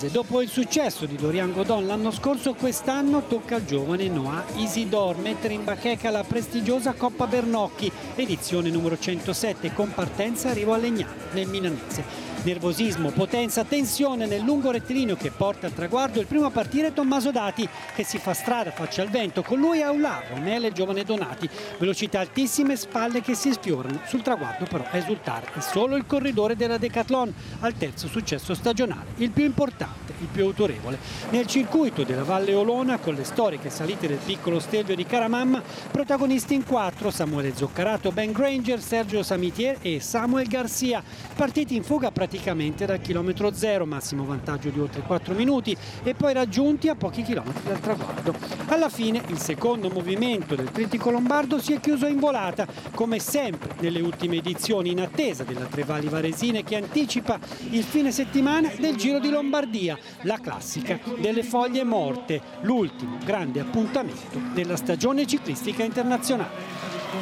milanese. Dopo il successo di Dorian Godon l'anno scorso, quest'anno tocca al giovane Noah Isidore mettere in bacheca la prestigiosa Coppa Bernocchi, edizione numero 107, con partenza a Rivo a Legnano, nel milanese. Nervosismo, potenza, tensione nel lungo rettilineo che porta al traguardo. Il primo a partire è Tommaso Dati, che si fa strada faccia al vento. Con lui Aularo, Nele e il giovane Donati. Velocità altissime, spalle che si sfiorano. Sul traguardo però a esultare è solo il corridore della Decathlon, al terzo successo stagionale, il più importante, il più autorevole. Nel circuito della Valle Olona, con le storiche salite del piccolo Stelvio di Caramamma, protagonisti in 4: Samuele Zoccarato, Ben Granger, Sergio Samitier e Samuel Garcia, partiti in fuga praticamente dal chilometro zero, massimo vantaggio di oltre 4 minuti, e poi raggiunti a pochi chilometri dal traguardo. Alla fine il secondo movimento del trittico lombardo si è chiuso in volata, come sempre nelle ultime edizioni, in attesa della Trevali Varesine che anticipa il fine settimana del Giro di Lombardia, la classica delle foglie morte, l'ultimo grande appuntamento della stagione ciclistica internazionale.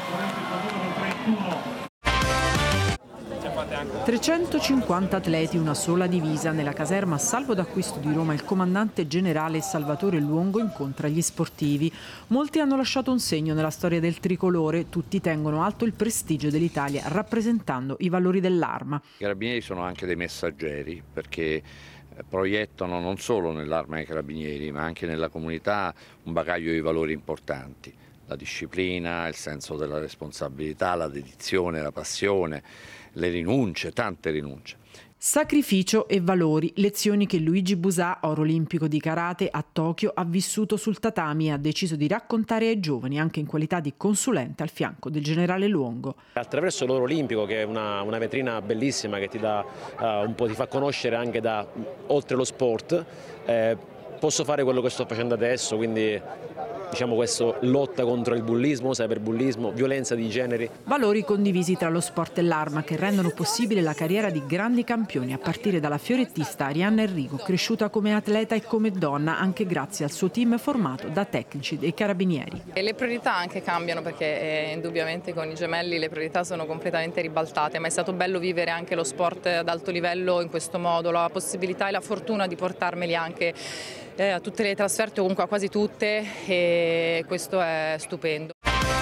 350 atleti, una sola divisa. Nella caserma a salvo d'acquisto di Roma il comandante generale Salvatore Luongo incontra gli sportivi. Molti hanno lasciato un segno nella storia del tricolore, tutti tengono alto il prestigio dell'Italia rappresentando i valori dell'Arma. I carabinieri sono anche dei messaggeri, perché proiettano non solo nell'Arma dei Carabinieri ma anche nella comunità un bagaglio di valori importanti: la disciplina, il senso della responsabilità, la dedizione, la passione, le rinunce, tante rinunce. Sacrificio e valori, lezioni che Luigi Busà, oro olimpico di karate a Tokyo, ha vissuto sul tatami e ha deciso di raccontare ai giovani, anche in qualità di consulente al fianco del generale Luongo. Attraverso l'oro olimpico, che è una vetrina bellissima che ti dà un po', ti fa conoscere anche da oltre lo sport, posso fare quello che sto facendo adesso, quindi diciamo questo: lotta contro il bullismo, cyberbullismo, violenza di genere. Valori condivisi tra lo sport e l'Arma che rendono possibile la carriera di grandi campioni, a partire dalla fiorettista Arianna Enrico, cresciuta come atleta e come donna anche grazie al suo team formato da tecnici dei carabinieri. E le priorità anche cambiano, perché indubbiamente con i gemelli le priorità sono completamente ribaltate, ma è stato bello vivere anche lo sport ad alto livello in questo modo, la possibilità e la fortuna di portarmeli anche a tutte le trasferte, comunque a quasi tutte, e questo è stupendo.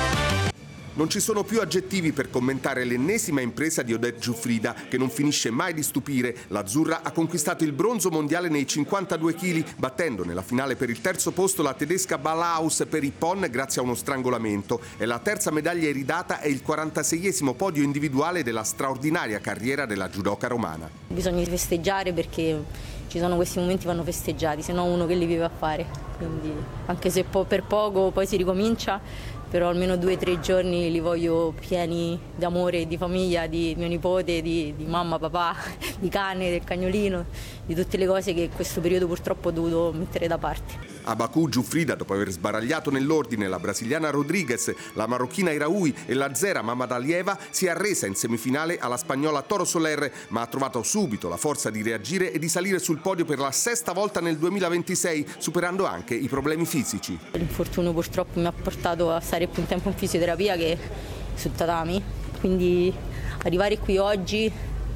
Non ci sono più aggettivi per commentare l'ennesima impresa di Odette Giuffrida, che non finisce mai di stupire. L'azzurra ha conquistato il bronzo mondiale nei 52 kg, battendo nella finale per il terzo posto la tedesca Ballhaus per Ippon grazie a uno strangolamento. È la terza medaglia iridata e il 46esimo podio individuale della straordinaria carriera della judoka romana. Bisogna festeggiare, perché ci sono questi momenti che vanno festeggiati, se no uno che li vive a fare. Quindi anche se per poco poi si ricomincia, però almeno 2 o 3 giorni li voglio pieni di amore, di famiglia, di mio nipote, di mamma, papà, di cane, del cagnolino, di tutte le cose che in questo periodo purtroppo ho dovuto mettere da parte. A Baku Giuffrida, dopo aver sbaragliato nell'ordine la brasiliana Rodriguez, la marocchina Iraoui e l'azera Mamadalieva, si è arresa in semifinale alla spagnola Toro Soler, ma ha trovato subito la forza di reagire e di salire sul podio per la 6ª volta nel 2026, superando anche i problemi fisici. L'infortunio purtroppo mi ha portato a stare più tempo in fisioterapia che sul tatami, quindi arrivare qui oggi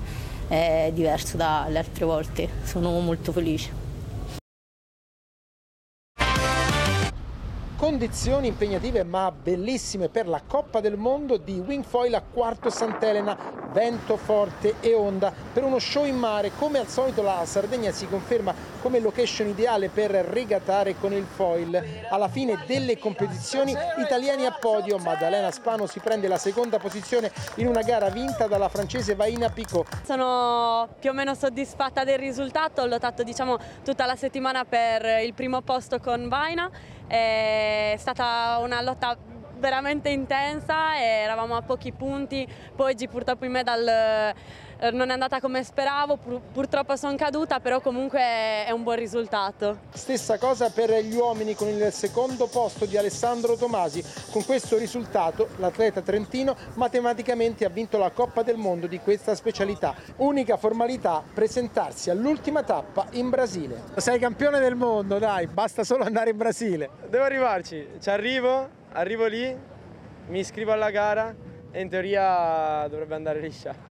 è diverso dalle altre volte, sono molto felice. Condizioni impegnative ma bellissime per la Coppa del Mondo di Wingfoil a Quarto Sant'Elena, vento forte e onda per uno show in mare. Come al solito la Sardegna si conferma come location ideale per regattare con il foil. Alla fine delle competizioni italiani a podio, Maddalena Spano si prende la 2ª posizione in una gara vinta dalla francese Vaina Picot. Sono più o meno soddisfatta del risultato, ho lottato tutta la settimana per il primo posto con Vaina. È stata una lotta veramente intensa, eravamo a pochi punti, poi purtroppo in medal non è andata come speravo, purtroppo sono caduta, però comunque è un buon risultato. Stessa cosa per gli uomini con il 2º posto di Alessandro Tomasi. Con questo risultato l'atleta trentino matematicamente ha vinto la Coppa del Mondo di questa specialità. Unica formalità, presentarsi all'ultima tappa in Brasile. Sei campione del mondo, dai, basta solo andare in Brasile. Devo arrivarci, arrivo lì, mi iscrivo alla gara e in teoria dovrebbe andare liscia.